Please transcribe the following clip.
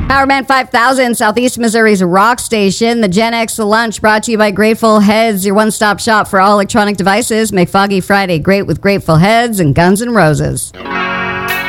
Powerman 5000, Southeast Missouri's rock station. The Gen X Lunch brought to you by Grateful Heads, your one-stop shop for all electronic devices. Make Foggy Friday great with Grateful Heads and Guns N' Roses.